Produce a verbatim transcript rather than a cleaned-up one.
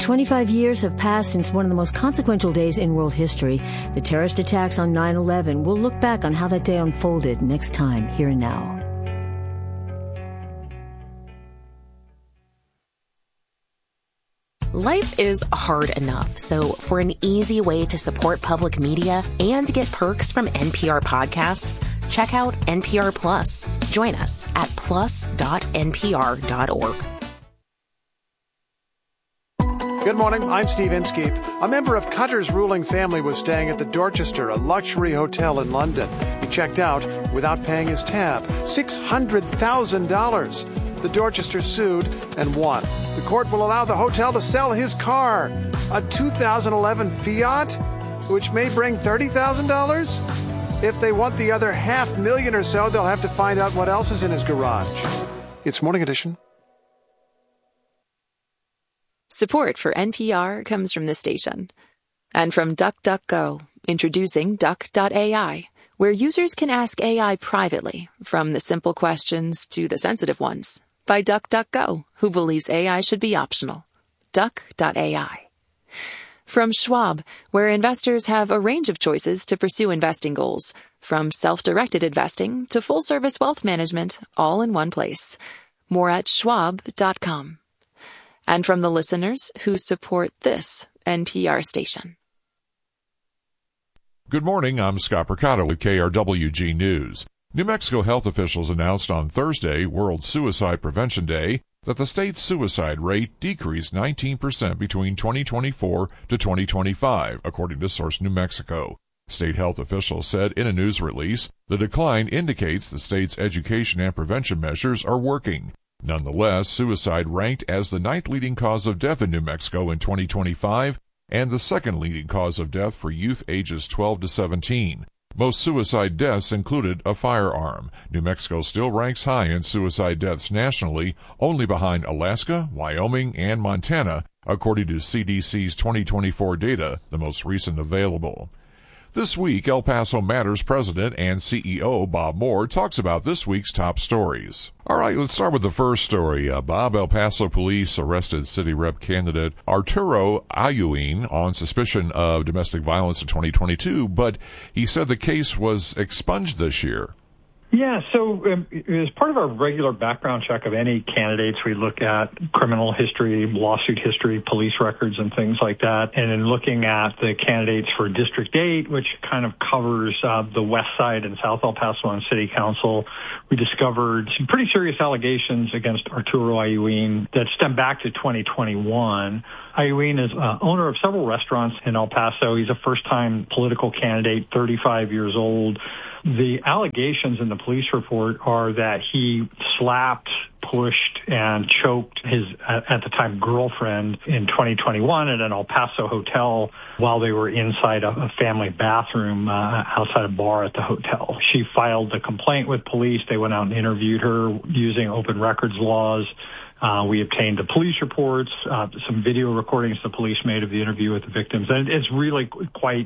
twenty-five years have passed since one of the most consequential days in world history, the terrorist attacks on nine eleven. We'll look back on how that day unfolded next time, Here and Now. Life is hard enough, so for an easy way to support public media and get perks from N P R podcasts, check out N P R Plus. Join us at plus dot n p r dot org. Good morning, I'm Steve Inskeep. A member of Qatar's ruling family was staying at the Dorchester, a luxury hotel in London. He checked out without paying his tab. six hundred thousand dollars. The Dorchester sued and won. The court will allow the hotel to sell his car, a two thousand eleven Fiat, which may bring thirty thousand dollars. If they want the other half million or so, they'll have to find out what else is in his garage. It's Morning Edition. Support for N P R comes from this station. And from DuckDuckGo, introducing Duck dot A I, where users can ask A I privately, from the simple questions to the sensitive ones, by DuckDuckGo, who believes A I should be optional. Duck dot A I. From Schwab, where investors have a range of choices to pursue investing goals, from self-directed investing to full-service wealth management, all in one place. More at schwab dot com. And from the listeners who support this N P R station. Good morning, I'm Scott Percato with K R W G News. New Mexico health officials announced on Thursday, World Suicide Prevention Day, that the state's suicide rate decreased nineteen percent between twenty twenty-four to twenty twenty-five, according to Source New Mexico. State health officials said in a news release, the decline indicates the state's education and prevention measures are working. Nonetheless, suicide ranked as the ninth leading cause of death in New Mexico in twenty twenty-five and the second leading cause of death for youth ages twelve to seventeen. Most suicide deaths included a firearm. New Mexico still ranks high in suicide deaths nationally, only behind Alaska, Wyoming, and Montana, according to C D C's twenty twenty-four data, the most recent available. This week, El Paso Matters president and C E O Bob Moore talks about this week's top stories. All right, let's start with the first story. Uh, Bob, El Paso police arrested city rep candidate Arturo Ayuin on suspicion of domestic violence in twenty twenty-two, but he said the case was expunged this year. Yeah, so um, as part of our regular background check of any candidates, we look at criminal history, lawsuit history, police records, and things like that. And in looking at the candidates for District eight, which kind of covers uh, the west side and South El Paso and City Council, we discovered some pretty serious allegations against Arturo Ayuin that stem back to twenty twenty-one. Ayuin is uh, owner of several restaurants in El Paso. He's a first-time political candidate, thirty-five years old. The allegations in the police report are that he slapped, pushed, and choked his, at the time, girlfriend in twenty twenty-one at an El Paso hotel while they were inside a family bathroom uh, outside a bar at the hotel. She filed the complaint with police. They went out and interviewed her using open records laws. Uh, we obtained the police reports, uh, some video recordings the police made of the interview with the victims. And it's really quite